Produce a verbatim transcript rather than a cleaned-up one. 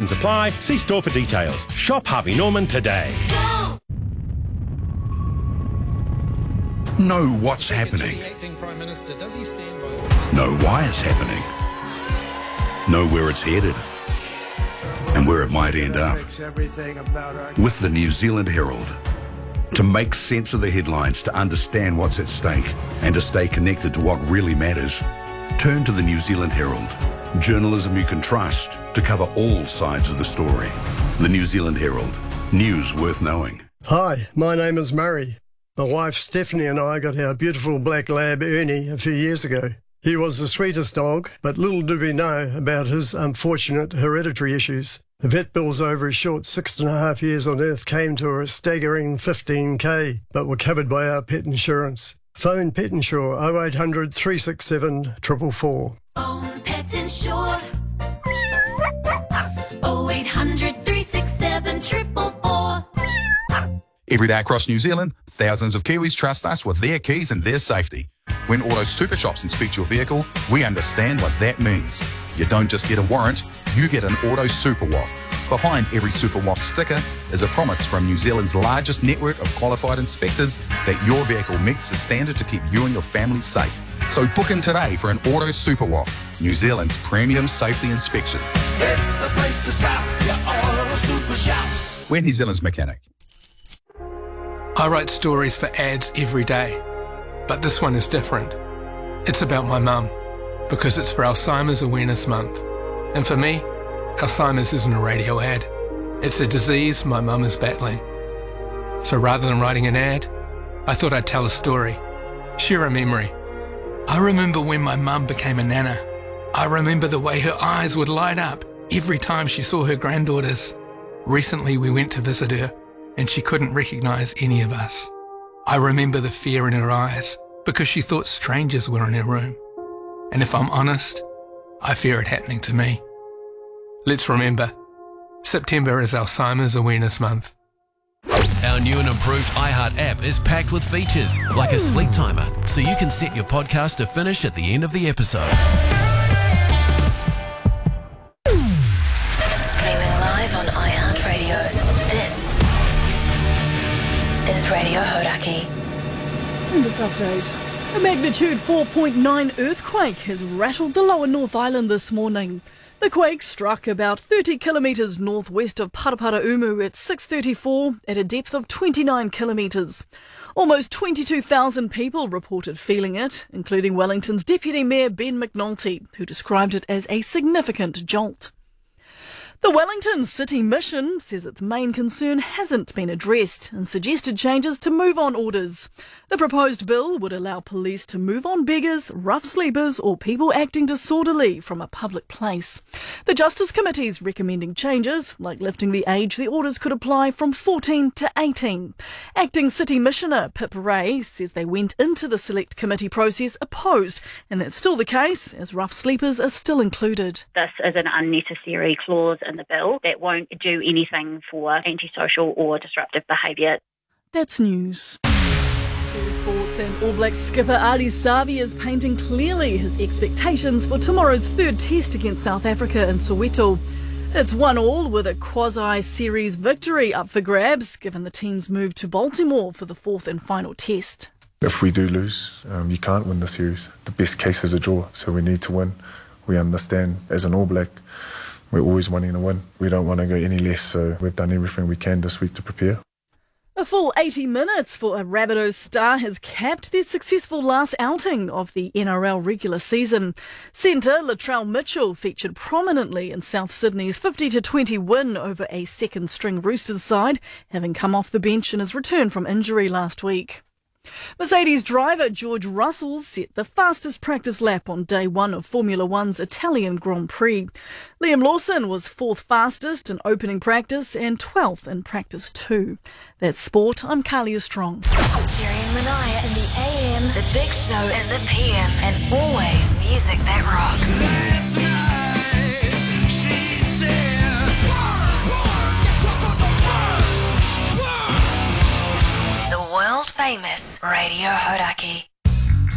Conditions apply. See store for details. Shop Harvey Norman today. Know what's happening. Know why it's happening. Know where it's headed and where it might end up. With the New Zealand Herald. To make sense of the headlines, to understand what's at stake, and to stay connected to what really matters, turn to the New Zealand Herald. Journalism you can trust to cover all sides of the story. The New Zealand Herald. News worth knowing. Hi, my name is Murray. My wife Stephanie and I got our beautiful black lab Ernie a few years ago. He was the sweetest dog, but little did we know about his unfortunate hereditary issues. The vet bills over his short six and a half years on Earth came to a staggering fifteen K, but were covered by our pet insurance. Phone Pet Insure oh eight hundred, three six seven, four four four. Phone Pet Insure oh eight hundred, three six seven, four four four. Every day across New Zealand, thousands of Kiwis trust us with their keys and their safety. When Auto Super Shops inspect your vehicle, we understand what that means. You don't just get a warrant, you get an Auto Super W A F. Behind every Super W A F sticker is a promise from New Zealand's largest network of qualified inspectors that your vehicle meets the standard to keep you and your family safe. So book in today for an Auto Super W A F, New Zealand's premium safety inspection. It's the place to stop, your Auto Super Shops. We're New Zealand's mechanic. I write stories for ads every day, but this one is different. It's about my mum, because it's for Alzheimer's Awareness Month. And for me, Alzheimer's isn't a radio ad. It's a disease my mum is battling. So rather than writing an ad, I thought I'd tell a story, share a memory. I remember when my mum became a nana. I remember the way her eyes would light up every time she saw her granddaughters. Recently we went to visit her, and she couldn't recognise any of us. I remember the fear in her eyes because she thought strangers were in her room. And if I'm honest, I fear it happening to me. Let's remember, September is Alzheimer's Awareness Month. Our new and improved iHeart app is packed with features like a sleep timer, so you can set your podcast to finish at the end of the episode. Streaming live on iHeartRadio. This is Radio Hodaki. In this update, a magnitude four point nine earthquake has rattled the lower North Island this morning. The quake struck about thirty kilometres northwest of Paraparaumu at six thirty-four at a depth of twenty-nine kilometres. Almost twenty-two thousand people reported feeling it, including Wellington's Deputy Mayor Ben McNulty, who described it as a significant jolt. The Wellington City Mission says its main concern hasn't been addressed and suggested changes to move-on orders. The proposed bill would allow police to move on beggars, rough sleepers or people acting disorderly from a public place. The Justice Committee is recommending changes, like lifting the age the orders could apply from fourteen to eighteen. Acting City Missioner Pip Ray says they went into the Select Committee process opposed, and that's still the case, as rough sleepers are still included. This is an unnecessary clause in the bill that won't do anything for antisocial or disruptive behaviour. That's news. To sports, and All Blacks skipper Ardie Savea is painting clearly his expectations for tomorrow's third test against South Africa in Soweto. It's one all with a quasi-series victory up for grabs, given the team's move to Baltimore for the fourth and final test. If we do lose, um, you can't win the series. The best case is a draw, so we need to win. We understand as an All Black, we're always wanting to win. We don't want to go any less, so we've done everything we can this week to prepare. A full eighty minutes for a Rabbitohs star has capped their successful last outing of the N R L regular season. Centre Latrell Mitchell featured prominently in South Sydney's fifty to twenty win over a second-string Roosters side, having come off the bench in his return from injury last week. Mercedes driver George Russell set the fastest practice lap on day one of Formula One's Italian Grand Prix. Liam Lawson was fourth fastest in opening practice and twelfth in practice two. That's sport. I'm Kalia Strong. Jerry and Manaya in the A M, the Big Show in the P M, and always music that rocks. World famous Radio Hodaki.